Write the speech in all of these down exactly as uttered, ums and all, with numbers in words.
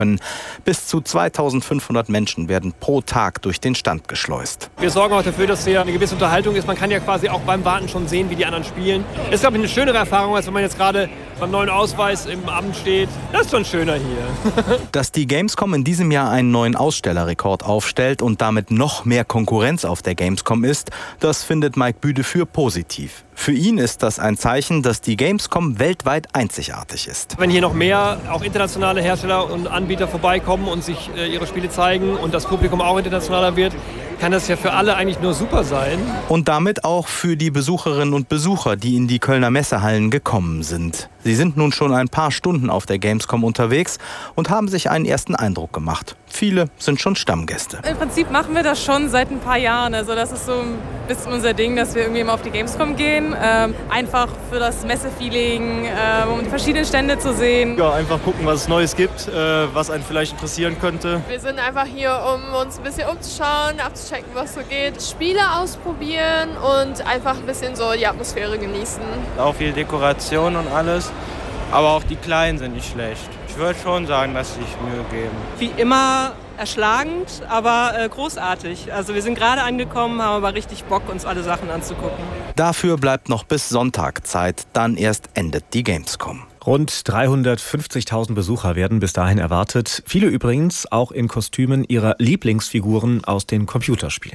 Bis zu zweitausendfünfhundert Menschen werden pro Tag durch den Stand geschleust. Wir sorgen auch dafür, dass hier eine gewisse Unterhaltung ist. Man kann ja quasi auch beim Warten schon sehen, wie die anderen spielen. Das ist, glaube ich, eine schönere Erfahrung, als wenn man jetzt gerade beim neuen Ausweis im Amt steht. Das ist schon schöner hier. Dass die Gamescom in diesem Jahr einen neuen Ausstellerrekord aufstellt und damit noch mehr Konkurrenz auf der Gamescom ist, das findet Mike Büde für positiv. Für ihn ist das ein Zeichen, dass die Gamescom weltweit einzigartig ist. Wenn hier noch mehr auch internationale Hersteller und Anbieter vorbeikommen und sich äh, ihre Spiele zeigen und das Publikum auch internationaler wird, kann das ja für alle eigentlich nur super sein. Und damit auch für die Besucherinnen und Besucher, die in die Kölner Messehallen gekommen sind. Sie sind nun schon ein paar Stunden auf der Gamescom unterwegs und haben sich einen ersten Eindruck gemacht. Viele sind schon Stammgäste. Im Prinzip machen wir das schon seit ein paar Jahren. Also das ist so ein bisschen unser Ding, dass wir irgendwie immer auf die Gamescom gehen. Ähm, einfach für das Messefeeling, äh, um die verschiedenen Stände zu sehen. Ja, einfach gucken, was es Neues gibt, äh, was einen vielleicht interessieren könnte. Wir sind einfach hier, um uns ein bisschen umzuschauen, abzuchecken, was so geht. Spiele ausprobieren und einfach ein bisschen so die Atmosphäre genießen. Auch viel Dekoration und alles. Aber auch die Kleinen sind nicht schlecht. Ich würde schon sagen, dass sie sich Mühe geben. Wie immer erschlagend, aber äh, großartig. Also wir sind gerade angekommen, haben aber richtig Bock, uns alle Sachen anzugucken. Dafür bleibt noch bis Sonntag Zeit, dann erst endet die Gamescom. Rund dreihundertfünfzigtausend Besucher werden bis dahin erwartet. Viele übrigens auch in Kostümen ihrer Lieblingsfiguren aus den Computerspielen.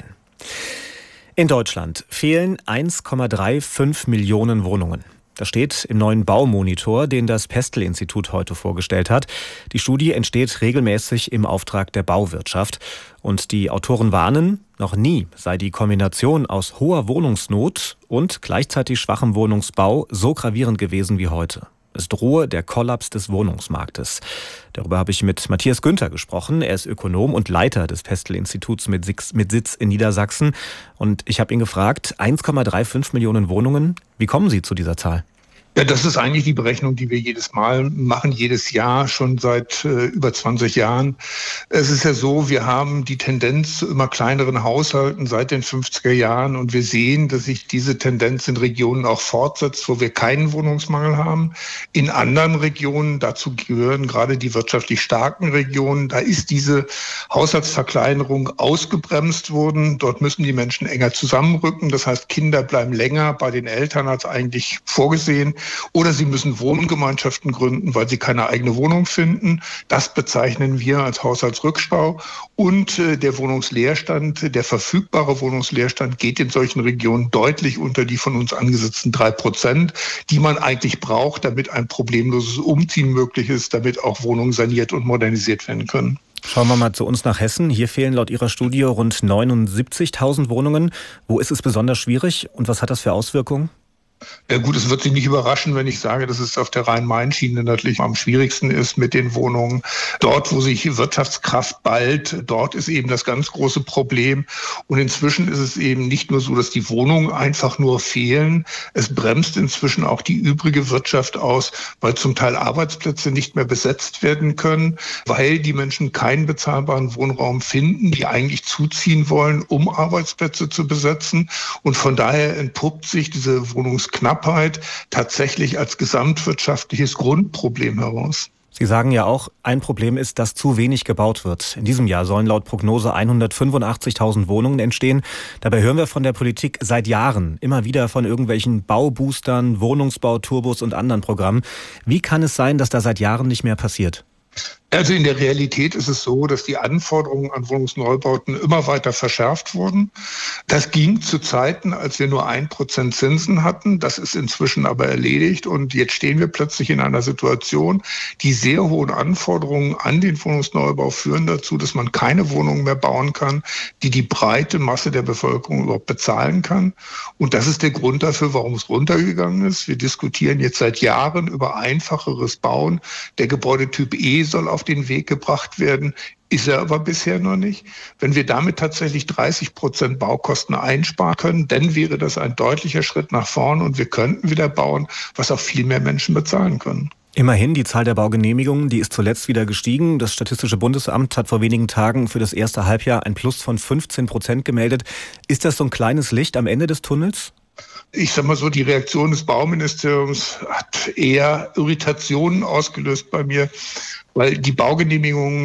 In Deutschland fehlen eins Komma fünfunddreißig Millionen Wohnungen. Das steht im neuen Baumonitor, den das Pestel-Institut heute vorgestellt hat. Die Studie entsteht regelmäßig im Auftrag der Bauwirtschaft. Und die Autoren warnen, noch nie sei die Kombination aus hoher Wohnungsnot und gleichzeitig schwachem Wohnungsbau so gravierend gewesen wie heute. Es drohe der Kollaps des Wohnungsmarktes. Darüber habe ich mit Matthias Günther gesprochen. Er ist Ökonom und Leiter des Pestel-Instituts mit Sitz in Niedersachsen. Und ich habe ihn gefragt, eins Komma fünfunddreißig Millionen Wohnungen, wie kommen Sie zu dieser Zahl? Ja, das ist eigentlich die Berechnung, die wir jedes Mal machen, jedes Jahr, schon seit äh, über zwanzig Jahren. Es ist ja so, wir haben die Tendenz zu immer kleineren Haushalten seit den fünfziger Jahren und wir sehen, dass sich diese Tendenz in Regionen auch fortsetzt, wo wir keinen Wohnungsmangel haben. In anderen Regionen, dazu gehören gerade die wirtschaftlich starken Regionen, da ist diese Haushaltsverkleinerung ausgebremst worden. Dort müssen die Menschen enger zusammenrücken. Das heißt, Kinder bleiben länger bei den Eltern als eigentlich vorgesehen. Oder sie müssen Wohngemeinschaften gründen, weil sie keine eigene Wohnung finden. Das bezeichnen wir als Haushaltsrückstau. Und äh, der Wohnungsleerstand, der verfügbare Wohnungsleerstand geht in solchen Regionen deutlich unter die von uns angesetzten drei Prozent, die man eigentlich braucht, damit ein problemloses Umziehen möglich ist, damit auch Wohnungen saniert und modernisiert werden können. Schauen wir mal zu uns nach Hessen. Hier fehlen laut Ihrer Studie rund neunundsiebzigtausend Wohnungen. Wo ist es besonders schwierig und was hat das für Auswirkungen? Ja gut, es wird Sie nicht überraschen, wenn ich sage, dass es auf der Rhein-Main-Schiene natürlich am schwierigsten ist mit den Wohnungen. Dort, wo sich Wirtschaftskraft ballt, dort ist eben das ganz große Problem. Und inzwischen ist es eben nicht nur so, dass die Wohnungen einfach nur fehlen. Es bremst inzwischen auch die übrige Wirtschaft aus, weil zum Teil Arbeitsplätze nicht mehr besetzt werden können, weil die Menschen keinen bezahlbaren Wohnraum finden, die eigentlich zuziehen wollen, um Arbeitsplätze zu besetzen. Und von daher entpuppt sich diese Wohnungs Knappheit tatsächlich als gesamtwirtschaftliches Grundproblem heraus. Sie sagen ja auch, ein Problem ist, dass zu wenig gebaut wird. In diesem Jahr sollen laut Prognose hundertfünfundachtzigtausend Wohnungen entstehen. Dabei hören wir von der Politik seit Jahren immer wieder von irgendwelchen Bauboostern, Wohnungsbauturbos und anderen Programmen. Wie kann es sein, dass da seit Jahren nicht mehr passiert? Also in der Realität ist es so, dass die Anforderungen an Wohnungsneubauten immer weiter verschärft wurden. Das ging zu Zeiten, als wir nur ein Prozent Zinsen hatten. Das ist inzwischen aber erledigt. Und jetzt stehen wir plötzlich in einer Situation, die sehr hohen Anforderungen an den Wohnungsneubau führen dazu, dass man keine Wohnungen mehr bauen kann, die die breite Masse der Bevölkerung überhaupt bezahlen kann. Und das ist der Grund dafür, warum es runtergegangen ist. Wir diskutieren jetzt seit Jahren über einfacheres Bauen. Der Gebäudetyp E soll auf den Weg gebracht werden, ist er aber bisher noch nicht. Wenn wir damit tatsächlich dreißig Prozent Baukosten einsparen können, dann wäre das ein deutlicher Schritt nach vorn und wir könnten wieder bauen, was auch viel mehr Menschen bezahlen können. Immerhin, die Zahl der Baugenehmigungen, die ist zuletzt wieder gestiegen. Das Statistische Bundesamt hat vor wenigen Tagen für das erste Halbjahr ein Plus von fünfzehn Prozent gemeldet. Ist das so ein kleines Licht am Ende des Tunnels? Ich sag mal so, die Reaktion des Bauministeriums hat eher Irritationen ausgelöst bei mir. weil die Baugenehmigungen